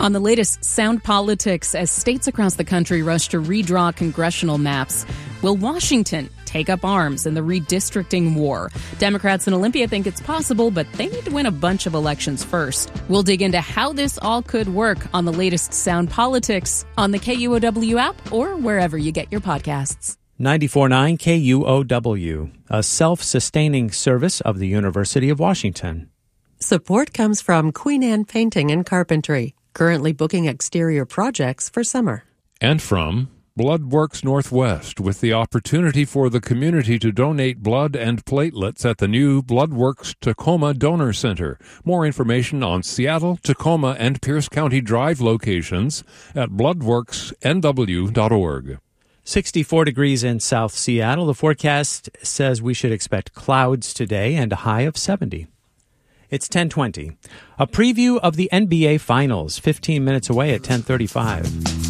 On the latest Sound Politics, as states across the country rush to redraw congressional maps, will Washington take up arms in the redistricting war? Democrats in Olympia think it's possible, but they need to win a bunch of elections first. We'll dig into how this all could work on the latest Sound Politics on the KUOW app or wherever you get your podcasts. 94.9 KUOW, a self-sustaining service of the University of Washington. Support comes from Queen Anne Painting and Carpentry, currently booking exterior projects for summer. And from Bloodworks Northwest, with the opportunity for the community to donate blood and platelets at the new Bloodworks Tacoma Donor Center. More information on Seattle, Tacoma, and Pierce County Drive locations at bloodworksnw.org. 64 degrees in South Seattle. The forecast says we should expect clouds today and a high of 70. It's 10:20. A preview of the NBA Finals, 15 minutes away at 10:35.